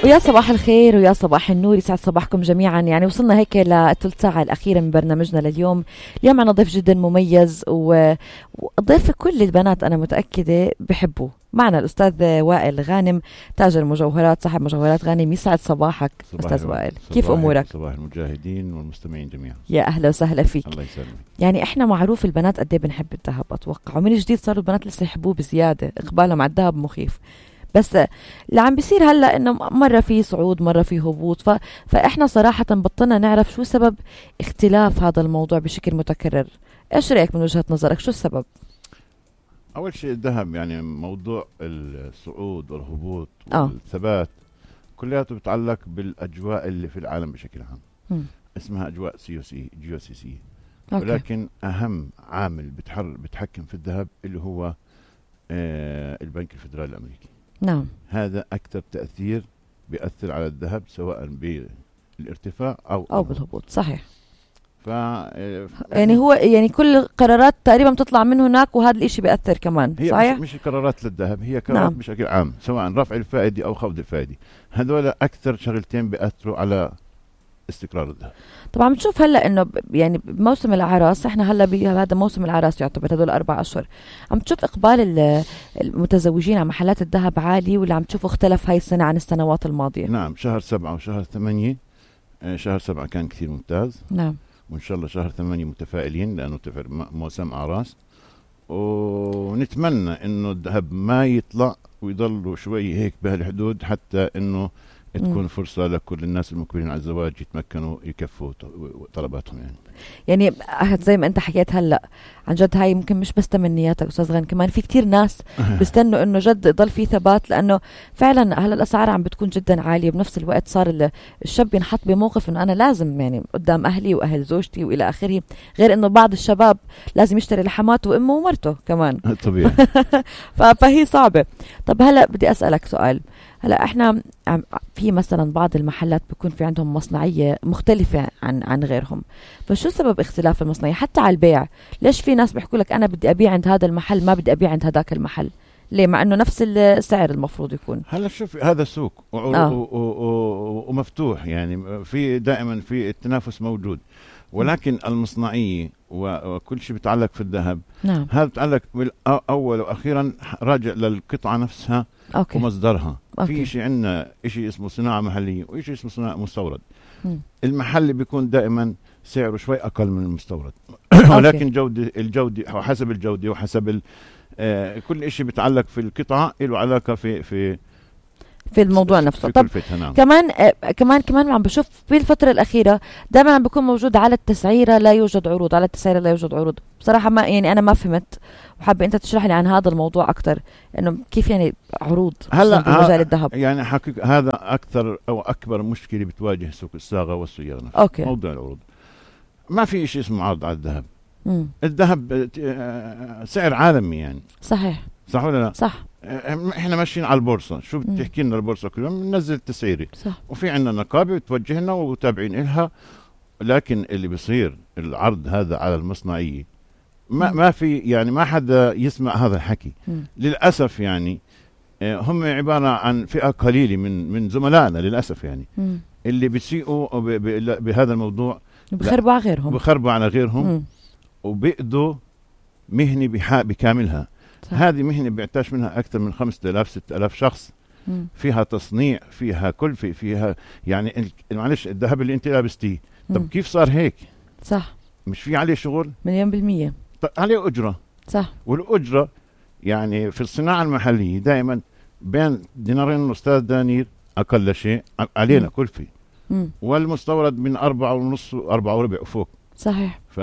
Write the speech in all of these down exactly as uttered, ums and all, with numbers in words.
ويا صباح الخير ويا صباح النور، يسعد صباحكم جميعا. يعني وصلنا هيك للثلث ساعة الأخيرة من برنامجنا لليوم. اليوم معنا ضيف جدا مميز، وضيف كل البنات أنا متأكدة بحبوه. معنا الأستاذ وائل غانم، تاجر مجوهرات، صاحب مجوهرات غانم. يسعد صباحك أستاذ وائل، كيف أمورك؟ صباح المجاهدين والمستمعين جميعا. يا أهلا وسهلا فيك. الله يسلمك. يعني إحنا معروف البنات قد ايه بنحب الذهب أتوقع، ومن جديد صاروا البنات لسه يحبوه بزيادة، إقبالهم على الذهب مخيف. بس اللي عم بيصير هلا انه مره في صعود مره في هبوط، ف... فاحنا صراحه بطلنا نعرف شو سبب اختلاف هذا الموضوع بشكل متكرر. ايش رايك من وجهه نظرك؟ شو السبب؟ اول شيء الذهب، يعني موضوع الصعود والهبوط آه. والثبات كلياته بتعلق بالاجواء اللي في العالم بشكل عام. م. اسمها اجواء سياسيه جيوسياسيه، ولكن اهم عامل بتحر بتحكم في الذهب اللي هو آه البنك الفدرالي الامريكي. نعم. هذا أكثر تأثير بيأثر على الذهب، سواء بالارتفاع أو أو بالهبوط. صحيح. ف يعني هو يعني كل قرارات تقريبا بتطلع من هناك، وهذا الإشي بيأثر كمان. هي صحيح؟ مش, مش قرارات للذهب، هي قرارات نعم. بشكل عام، سواء رفع الفائدة أو خفض الفائدة. هذول أكثر شغلتين بيأثروا على استقرار الذهب. طبعا بتشوف هلا انه يعني بموسم الاعراس، احنا هلا بهذا موسم الاعراس يعتبر هذول اربع اشهر، عم تشوف اقبال المتزوجين على محلات الذهب عالي، ولا عم تشوفه اختلف هاي السنه عن السنوات الماضيه؟ نعم، شهر سبعة وشهر ثمانية، شهر سبعة كان كثير ممتاز. نعم. وان شاء الله شهر ثمانية متفائلين، لانه تفر موسم اعراس، ونتمنى انه الذهب ما يطلع ويضلوا شوي هيك بهالحدود، حتى انه تكون فرصة لكل الناس المقبلين على الزواج يتمكنوا يكفوا طلباتهم. يعني يعني زي ما انت حكيت هلا، عن جد هاي ممكن مش بس تمنياتك استاذ غانم، كمان في كتير ناس بيستنوا انه جد يضل في ثبات، لانه فعلا هلا الاسعار عم بتكون جدا عالية. بنفس الوقت صار الشاب ينحط بموقف انه انا لازم يعني قدام اهلي واهل زوجتي والى اخره، غير انه بعض الشباب لازم يشتري لحماته وامه ومرته كمان. طبيعي. فهي صعبة. طب هلا بدي اسألك سؤال. هلا احنا في مثلا بعض المحلات بيكون في عندهم مصنعية مختلفة عن عن غيرهم، فشو سبب اختلاف المصنعية حتى على البيع؟ ليش في ناس بيحكوا لك انا بدي ابيع عند هذا المحل ما بدي ابيع عند هذاك المحل؟ ليه؟ مع انه نفس السعر المفروض يكون. هلا شوف، هذا سوق آه. ومفتوح، يعني في دائما في التنافس موجود، ولكن المصنعية وكل شيء بيتعلق في الذهب، نعم. هذا بيتعلق أول وأخيرا راجع للقطعة نفسها. أوكي. ومصدرها. أوكي. في شيء عندنا شيء اسمه صناعة محلية وشيء اسمه صناعة مستورد. م. المحلي بيكون دائما سعره شوي أقل من المستورد. ولكن جودة الجودة وحسب الجودة وحسب آه كل شيء بيتعلق في القطعة له علاقة في في في الموضوع نفسه. طب نعم. كمان آه كمان كمان عم بشوف في الفترة الأخيرة دائما عم بيكون موجود على التسعيرة لا يوجد عروض، على التسعيرة لا يوجد عروض. بصراحة ما يعني أنا ما فهمت، وحابة أنت تشرح لي عن هذا الموضوع أكتر، إنه كيف يعني عروض هلا بمجال الذهب. يعني حقيقة هذا أكثر أو أكبر مشكلة بتواجه سوق الصاغة والسيارة نفسها. أوكي. موضوع العروض، ما في شيء اسمه عرض على الذهب. مم. الذهب سعر عالمي يعني. صحيح. صح ولا لا؟ صح. احنا ماشيين على البورصة، شو بتحكي لنا البورصة كل يوم بننزل تسعيرة، وفي عندنا نقابة بتوجه لنا وتابعين إلها، لكن اللي بيصير العرض هذا على المصنعية ما مم. ما في يعني ما حدا يسمع هذا الحكي. مم. للأسف يعني هم عبارة عن فئة قليلة من من زملائنا للأسف، يعني مم. اللي بيسيئوا بهذا الموضوع، بخربوا على غيرهم بخربوا على غيرهم وبيقضوا مهنة بكاملها. صح. هذه مهنة بيعتاش منها أكثر من خمسة آلاف ستة آلاف شخص. مم. فيها تصنيع، فيها كلفة، فيها يعني معلش الذهب اللي أنت لابستيه، طب كيف صار هيك؟ صح. مش في عليه شغل؟ مليون بالمية. عليه أجرة. صح. والأجرة يعني في الصناعة المحلية دائما بين دينارين ونص دنانير أقل شيء علينا كلفة، والمستورد من أربعة ونص وأربعة وربع وفوق. صحيح. ف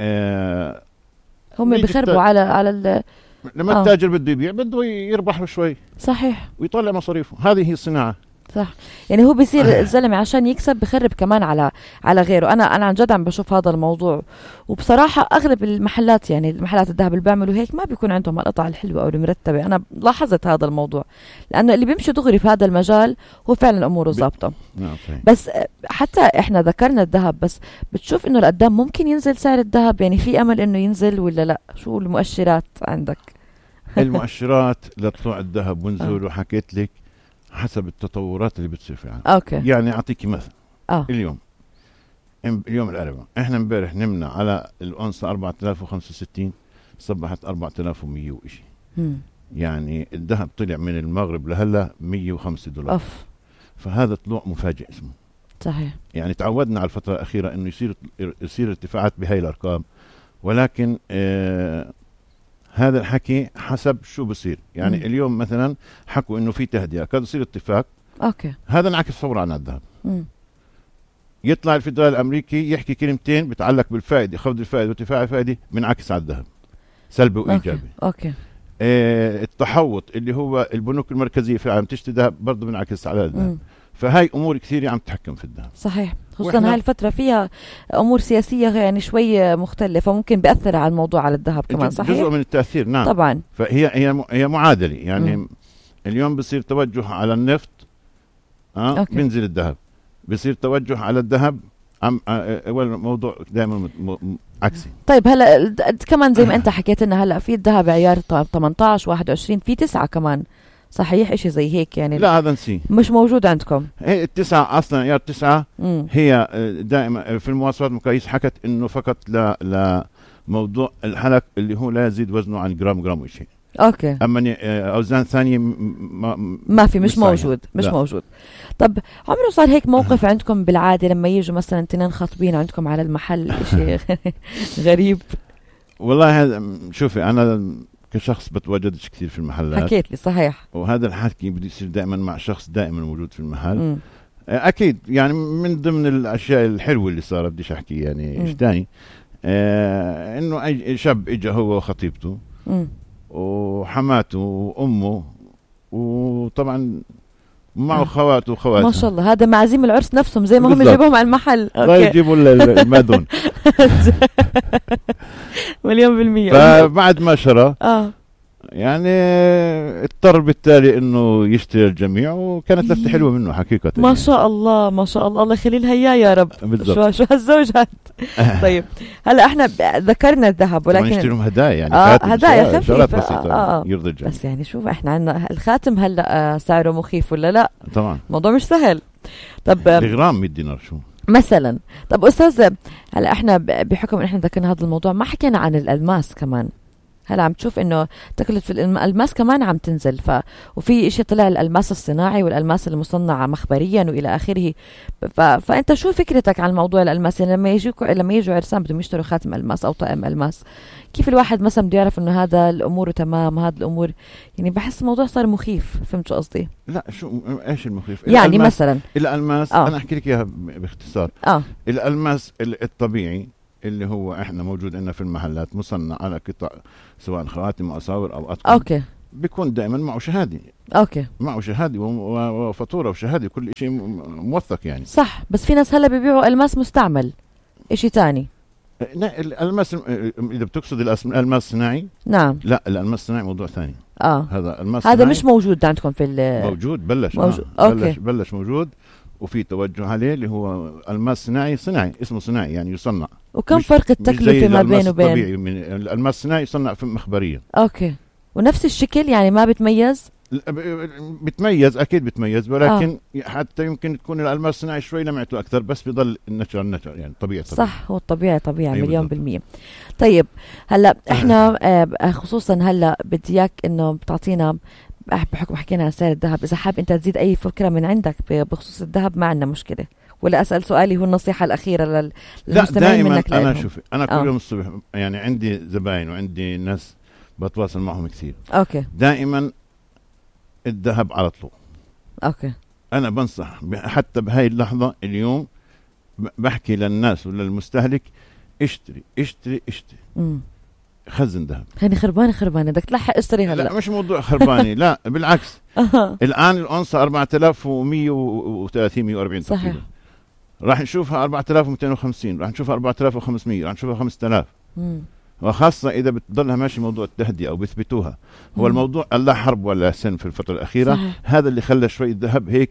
آه هم بيخربوا على على ال لما آه. التاجر بده يبيع بده يربح له شوي. صحيح. ويطلع مصاريفه. هذه هي الصناعة. صح. يعني هو بيصير الزلمة عشان يكسب بخرب كمان على على غيره. أنا أنا عن جد عم بشوف هذا الموضوع، وبصراحة أغلب المحلات يعني المحلات الذهب اللي بيعملوا هيك ما بيكون عندهم القطع الحلوة أو المرتبة. أنا لاحظت هذا الموضوع، لأنه اللي بيمشي دغري في هذا المجال هو فعلا أموره ضابطة. بس حتى إحنا ذكرنا الذهب، بس بتشوف إنه القدام ممكن ينزل سعر الذهب؟ يعني في أمل إنه ينزل ولا لا؟ شو المؤشرات عندك؟ المؤشرات لطلوع الذهب ونزوله حكيت لك حسب التطورات اللي بتصير في العالم. اوكي. يعني اعطيكي مثل. اه اليوم اليوم الاربعاء احنا امبارح نمنا على الاونصه أربعة آلاف وخمسة وستين، صبحت أربعة آلاف ومية وشيء. يعني الذهب طلع من المغرب لهلا مية وخمسة دولار. أوف. فهذا طلوع مفاجئ اسمه. صحيح. يعني تعودنا على الفترة الأخيرة إنه يصير يصير ارتفاعات بهاي الأرقام، ولكن آه هذا الحكي حسب شو بصير. يعني مم. اليوم مثلا حكوا إنه في تهدئة، كاد يصير اتفاق. أوكي. هذا انعكس فورا على الذهب. مم. يطلع الفدرالي الأمريكي يحكي كلمتين بتعلق بالفائدة، خفض الفائدة وارتفاع الفائدة، بنعكس على الذهب سلبي وإيجابي. أوكي. أوكي. آه التحوط اللي هو البنوك المركزية في العالم تشتري ذهب برضه بنعكس على الذهب. فهاي أمور كثيرة عم تحكم في الذهب. صحيح، خصوصا هاي الفترة فيها أمور سياسية يعني شوي مختلفة، ممكن بيأثر على الموضوع على الذهب كمان. صحيح، جزء من التأثير. نعم طبعا. فهي هي هي معادلة يعني. م. اليوم بصير توجه على النفط اه بينزل الذهب، بصير توجه على الذهب عم اول موضوع دائما عكسي. طيب هلا كمان زي ما انت حكيت لنا هلا في الذهب عيار ثمانية عشر واحد وعشرين، في تسعة كمان. صحيح، اشي زي هيك يعني. لا هذا نسي، مش موجود عندكم. هي التسعة اصلا عيار تسعة. مم. هي دائما في المواصفات المقاييس حكت انه فقط ل لموضوع الحلق اللي هو لا يزيد وزنه عن جرام جرام وشيء. اوكي. اما اوزان ثانيه ما, ما في، مش, مش موجود. مش لا. موجود. طب عمره صار هيك موقف عندكم بالعاده لما يجوا مثلا اثنين خاطبين عندكم على المحل شيء غريب؟ والله هذا شوفي انا كشخص بتواجدش كثير في المحلات. حكيت لي. صحيح. وهذا الحكي بده يصير دائما مع شخص دائما موجود في المحل. م. اكيد يعني من ضمن الاشياء الحلوه اللي صارت بديش احكي يعني ايش ثاني، آه انه اي شاب اجى هو وخطيبته م. وحماته وامه وطبعا معه خواته وخواته. ما شاء الله، هذا معازيم العرس نفسهم زي ما هم يجيبوهم على المحل. لا يجيبوا المادون. مليون بالمية. فبعد ما شرى اه يعني اضطر بالتالي انه يشتري الجميع، وكانت لفتة حلوة منه حقيقة. ما يعني. شاء الله ما شاء الله، الله يخلي لها اياه يا رب. بالضبط. شو شو هالزوجات. طيب هلا احنا ذكرنا الذهب، ولكن نشتريهم هدايا يعني. آه هدايا خفيفة بسيطة آه. يرضي الجميع. بس يعني شوف احنا عندنا الخاتم هلا سعره مخيف ولا لا؟ طبعا الموضوع مش سهل. طب بغرام مية دينار شو مثلا. طب استاذ هلا احنا بحكم ان احنا ذكرنا هذا الموضوع ما حكينا عن الالماس كمان. هلا عم تشوف انه تكلفة الالماس كمان عم تنزل، ف وفي شيء طلع الالماس الصناعي والالماس المصنع مخبريا والى اخره. ف... فانت شو فكرتك عن موضوع الالماس؟ يعني لما يجوا لما يجوا عرسان بدهم يشتروا خاتم الماس او طقم الماس، كيف الواحد مثلا بده يعرف انه هذا الامور تمام هذا الامور؟ يعني بحس الموضوع صار مخيف. فهمت شو قصدي؟ لا شو ايش المخيف يعني مثلا الالماس. آه. انا احكي لك اياها باختصار. اه الالماس الطبيعي اللي هو احنا موجود عندنا في المحلات مصنع على قطع سواء خواتم او اساور او اطقم. اوكي. بيكون دائما معه شهاده. اوكي. معه شهاده وفاتوره وشهاده كل شيء موثق يعني. صح، بس في ناس هلا بيبيعوا الماس مستعمل اشي تاني. لا الالماس اذا بتقصد الالماس الصناعي. نعم. لا الالماس الصناعي موضوع ثاني. اه هذا الماس هذا مش موجود عندكم في موجود بلش موجود. آه. بلش بلش موجود وفي توجه عليه اللي هو الماس صناعي. صناعي اسمه صناعي يعني يصنع. وكم فرق التكلفة ما بينه وبين الطبيعي؟ من الماس الصناعي يصنع في مخبريا. اوكي. ونفس الشكل يعني ما بتميز؟ بتميز اكيد بتميز، ولكن آه. حتى يمكن تكون الالماس الصناعي شوي لمعته اكثر، بس بيضل النتر النتر يعني طبيعي. صح، هو الطبيعي طبيعي. أيوة مليون بالمية. طيب هلا احنا آه خصوصا هلا بدي اياك انه بتعطينا بحكم حكينا عن سعر الذهب، اذا حاب انت تزيد اي فكره من عندك بخصوص الذهب ما عندنا مشكله، ولا اسال سؤالي هو النصيحه الاخيره للمستمعين منك لا دائما انا شوفي انا كل آه. يوم الصبح يعني عندي زباين وعندي ناس بتواصل معهم كثير. اوكي. دائما الذهب على طول. اوكي. انا بنصح حتى بهاي اللحظه اليوم بحكي للناس وللمستهلك اشتري اشتري اشتري. امم خزن ذهب. هني خربانه خربانه بدك تلحق اشتري هلا. لا مش موضوع خربانه لا بالعكس. الان الأونصة أربعة آلاف ومية وثلاثين مية وأربعين تقريبا. راح نشوفها أربعة آلاف ومئتين وخمسين، راح نشوفها أربعة آلاف وخمسمية، راح نشوفها خمسة آلاف. امم وخاصة إذا بتضلها ماشي موضوع التهدئة أو بيثبتوها. هو مم. الموضوع لا حرب ولا سن في الفترة الأخيرة. صحيح. هذا اللي خلى شوي الذهب هيك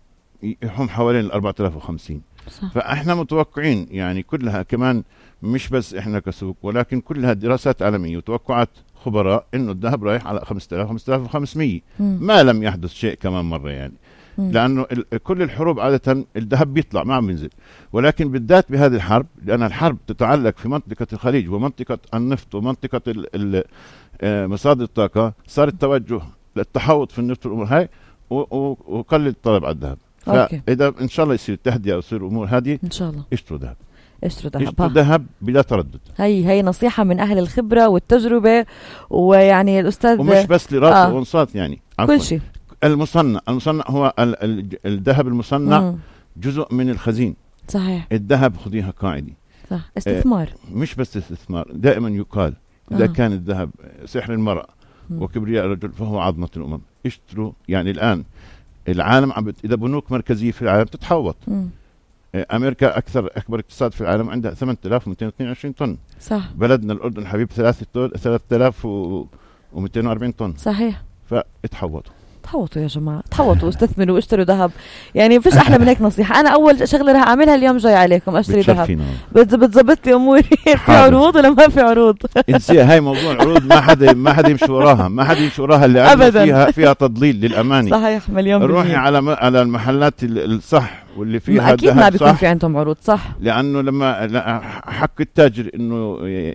يحوم حوالين ال أربعة آلاف وخمسين. صح. فإحنا متوقعين يعني كلها كمان مش بس إحنا كسوق، ولكن كلها دراسات عالمية وتوقعات خبراء انه الذهب رايح على خمسة آلاف خمسة آلاف وخمسمية، ما لم يحدث شيء كمان مرة يعني. مم. لانه كل الحروب عادة الذهب بيطلع ما عم بينزل، ولكن بالذات بهذه الحرب، لان الحرب تتعلق في منطقة الخليج ومنطقة النفط ومنطقة ال ال مصادر الطاقة، صار التوجه للتحوط في النفط والامور هاي وقلل الطلب على الذهب. فاذا ان شاء الله يصير تهدئة ويصير امور هذه ان شاء الله اشتروا ذهب، اشتروا ذهب، اشتروا ذهب بلا تردد. هي هي نصيحة من أهل الخبرة والتجربة، ويعني الأستاذ ومش بس لراس آه. وانصات يعني كل شيء. المصنع المصنع هو ال ال الذهب المصنع مم. جزء من الخزين. صحيح. الذهب خذيها قاعدة، صح، استثمار. آه مش بس استثمار، دائما يقال إذا آه. كان الذهب سحر المرأة مم. وكبرياء الرجل فهو عظمة الأمم. اشتروا يعني الآن العالم عم إذا بنوك مركزية في العالم تتحوط. مم. أمريكا أكثر أكبر اقتصاد في العالم عندها ثمانية آلاف ومئتين واثنين وعشرين طن. صح. بلدنا الأردن الحبيب ثلاثة آلاف ومئتين وأربعين طن. صحيح. فاتحوطوا تحوطوا يا جماعة، تحوطوا استثمروا واشتروا ذهب. يعني فيش أحلى من هيك نصيحة. أنا أول شغلة رح أعملها اليوم جاي عليكم أشتري ذهب. بتزبط لي أموري. في عروض ولا ما في عروض؟ انسي هاي موضوع العروض، ما حدا ما حدا يمشي وراها، ما حدا يمشي وراها اللي أبدا فيها فيها تضليل للأمانة. صحيح مليون بالمية. روحي على على المحلات الصح واللي فيها أكيد ما بيكون في عندهم عروض. صح. لأنه لما حق التاجر إنه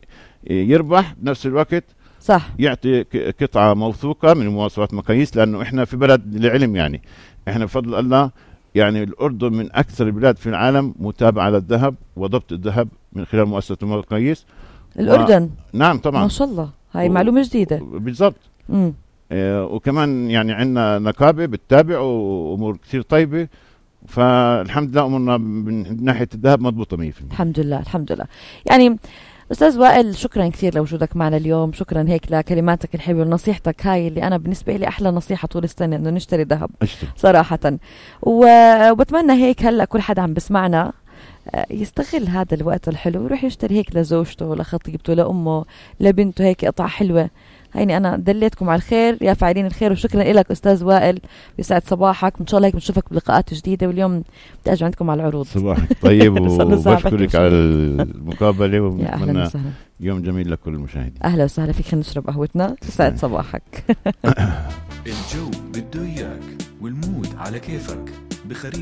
يربح بنفس الوقت صح يعطي قطعة موثوقة من مواصفات مقاييس، لأنه إحنا في بلد العلم يعني، إحنا بفضل الله يعني الأردن من أكثر البلاد في العالم متابعة للذهب وضبط الذهب من خلال مؤسسة المقاييس. الأردن و... نعم طبعا ما شاء الله، هاي و... معلومة جديدة. بالضبط. آه وكمان يعني عندنا نقابة بتتابع وأمور كثير طيبة، فالحمد لله أمورنا من ناحية الذهب مضبوطة مية بالمية. الحمد لله الحمد لله. يعني أستاذ وائل شكرا كثير لوجودك معنا اليوم، شكرا هيك لكلماتك الحلوة ونصيحتك هاي اللي أنا بالنسبة لي أحلى نصيحة طول السنة إنه نشتري ذهب صراحة. وبتمنى هيك هلأ كل حدا عم بسمعنا يستغل هذا الوقت الحلو ويروح يشتري هيك لزوجته لخطيبته لأمه لبنته هيك قطعة حلوة. هيني أنا دليتكم على الخير يا فاعلين الخير، وشكرا لك أستاذ وائل، بيسعد صباحك، إن شاء الله هيك بنشوفك بلقاءات جديدة، واليوم بدي أجي عندكم على العروض. صباحك طيب وبشكرك على المقابلة، وبتمنى يوم جميل لكل المشاهدين. أهلا وسهلا فيك، خلينا نشرب قهوتنا. يسعد صباحك. الجو بده إياك والمود على كيفك بخريف